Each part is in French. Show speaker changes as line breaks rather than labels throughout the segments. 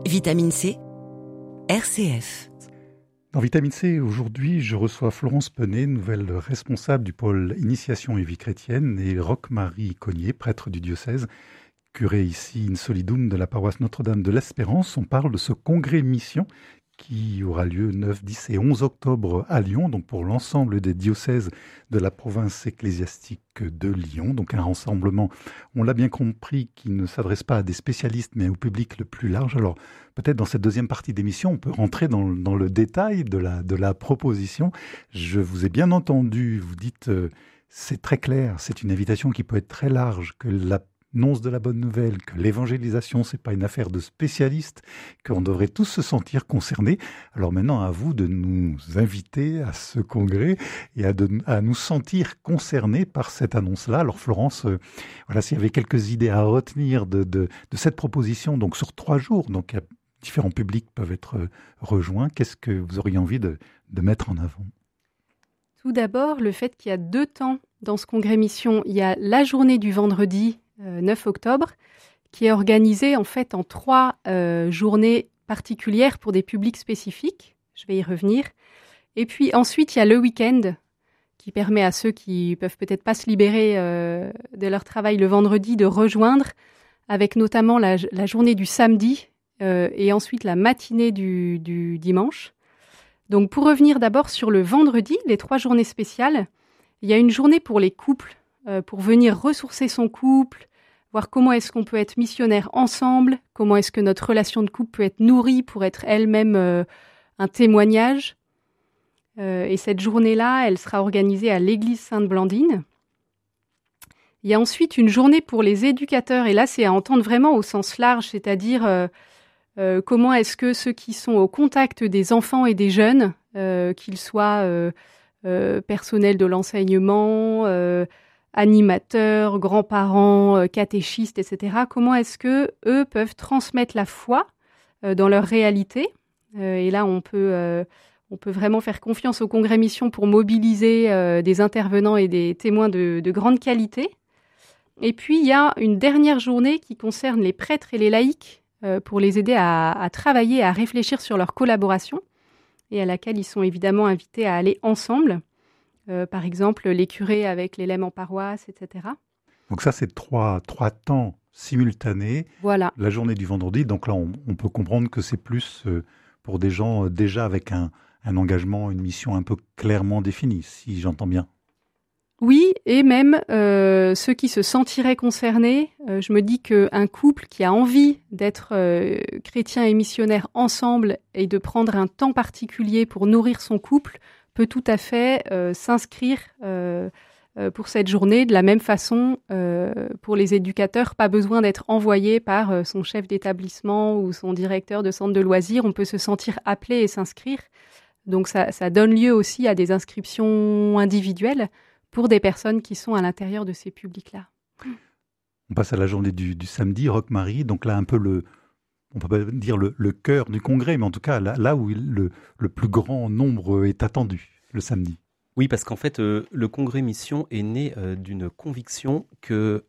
Vitamine C, RCF.
Dans Vitamine C, aujourd'hui, je reçois Florence Penet, nouvelle responsable du pôle Initiation et vie chrétienne, et Roch-Marie Cognier, prêtre du diocèse, curé ici in solidum de la paroisse Notre-Dame de l'Espérance. On parle de ce congrès mission qui aura lieu 9, 10 et 11 octobre à Lyon, donc pour l'ensemble des diocèses de la province ecclésiastique de Lyon. Donc un rassemblement, on l'a bien compris, qui ne s'adresse pas à des spécialistes, mais au public le plus large. Alors peut-être dans cette deuxième partie d'émission, on peut rentrer dans le détail de la proposition. Je vous ai bien entendu, vous dites, c'est très clair, c'est une invitation qui peut être très large, que l'annonce de la bonne nouvelle, que l'évangélisation, c'est pas une affaire de spécialistes, qu'on devrait tous se sentir concernés. Alors maintenant, à vous de nous inviter à ce congrès et à nous sentir concernés par cette annonce-là. Alors Florence, voilà, s'il y avait quelques idées à retenir de cette proposition, donc sur 3 jours, donc différents publics peuvent être rejoints, qu'est-ce que vous auriez envie de mettre en avant ?
Tout d'abord, le fait qu'il y a 2 temps dans ce congrès mission. Il y a la journée du vendredi 9 octobre, qui est organisée en fait en 3 journées particulières pour des publics spécifiques. Je vais y revenir. Et puis ensuite, il y a le week-end qui permet à ceux qui peuvent peut-être pas se libérer de leur travail le vendredi de rejoindre, avec notamment la journée du samedi et ensuite la matinée du dimanche. Donc pour revenir d'abord sur le vendredi, les 3 journées spéciales, il y a une journée pour les couples, pour venir ressourcer son couple, voir comment est-ce qu'on peut être missionnaire ensemble, comment est-ce que notre relation de couple peut être nourrie pour être elle-même un témoignage. Et cette journée-là, elle sera organisée à l'église Sainte-Blandine. Il y a ensuite une journée pour les éducateurs, et là c'est à entendre vraiment au sens large, c'est-à-dire comment est-ce que ceux qui sont au contact des enfants et des jeunes, qu'ils soient personnels de l'enseignement, animateurs, grands-parents, catéchistes, etc. Comment est-ce que eux peuvent transmettre la foi dans leur réalité ? Et là, on peut vraiment faire confiance au Congrès Mission pour mobiliser des intervenants et des témoins de grande qualité. Et puis, il y a une dernière journée qui concerne les prêtres et les laïcs pour les aider à travailler, à réfléchir sur leur collaboration et à laquelle ils sont évidemment invités à aller ensemble. Par exemple, les curés avec les lemmes en paroisse, etc.
Donc ça, c'est trois temps simultanés.
Voilà.
La journée du vendredi, donc là, on peut comprendre que c'est plus pour des gens déjà avec un engagement, une mission un peu clairement définie, si j'entends bien.
Oui, et même ceux qui se sentiraient concernés, je me dis qu'un couple qui a envie d'être chrétien et missionnaire ensemble et de prendre un temps particulier pour nourrir son couple peut tout à fait s'inscrire pour cette journée. De la même façon, pour les éducateurs, pas besoin d'être envoyé par son chef d'établissement ou son directeur de centre de loisirs. On peut se sentir appelé et s'inscrire. Donc ça donne lieu aussi à des inscriptions individuelles pour des personnes qui sont à l'intérieur de ces publics-là.
On passe à la journée du samedi, Roch-Marie. Donc là, un peu on peut pas dire le cœur du congrès, mais en tout cas là où le plus grand nombre est attendu, le samedi.
Oui, parce qu'en fait, le congrès mission est né d'une conviction que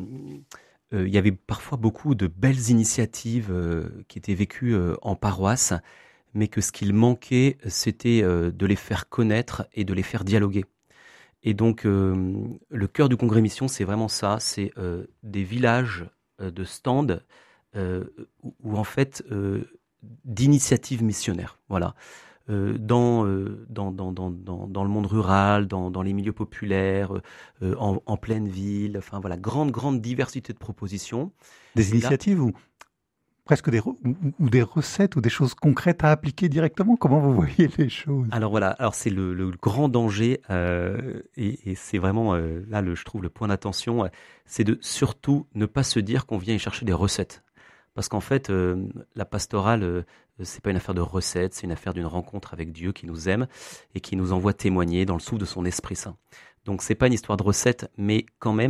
il y avait parfois beaucoup de belles initiatives qui étaient vécues en paroisse, mais que ce qu'il manquait, c'était de les faire connaître et de les faire dialoguer. Et donc, le cœur du congrès mission, c'est vraiment ça, c'est des villages de stands où en fait, d'initiatives missionnaires, voilà. Dans le monde rural, dans les milieux populaires, en pleine ville, enfin voilà, grande diversité de propositions.
Des initiatives ou presque des recettes ou des choses concrètes à appliquer directement? Comment vous voyez les choses?
Alors voilà, c'est le grand danger et c'est vraiment là je trouve le point d'attention, c'est de surtout ne pas se dire qu'on vient y chercher des recettes. Parce qu'en fait, la pastorale, c'est pas une affaire de recettes, c'est une affaire d'une rencontre avec Dieu qui nous aime et qui nous envoie témoigner dans le souffle de son Esprit Saint. Donc c'est pas une histoire de recettes, mais quand même,